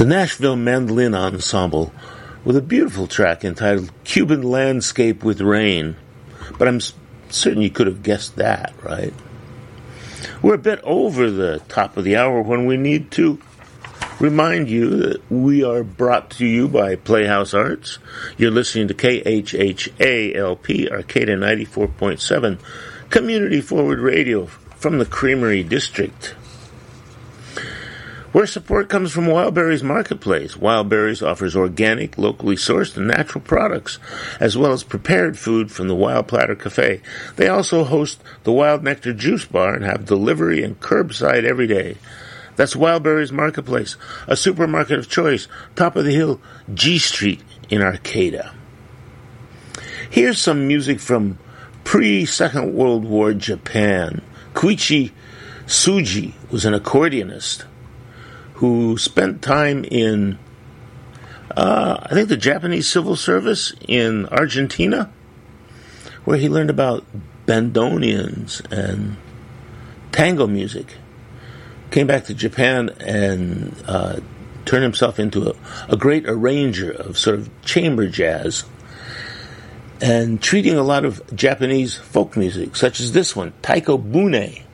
The Nashville Mandolin Ensemble with a beautiful track entitled Cuban Landscape with Rain. But I'm certain you could have guessed that, right? We're a bit over the top of the hour when we need to remind you that we are brought to you by Playhouse Arts. You're listening to KHHALP, Arcata 94.7, Community Forward Radio from the Creamery District, where support comes from Wildberries Marketplace. Wildberries offers organic, locally sourced, and natural products, as well as prepared food from the Wild Platter Cafe. They also host the Wild Nectar Juice Bar and have delivery and curbside every day. That's Wildberries Marketplace, a supermarket of choice, top of the hill, G Street in Arcata. Here's some music from pre-Second World War Japan. Koichi Tsuji was an accordionist who spent time in, I think, the Japanese civil service in Argentina, where he learned about bandoneons and tango music. Came back to Japan and turned himself into a great arranger of sort of chamber jazz, and treating a lot of Japanese folk music, such as this one, Taiko Bune.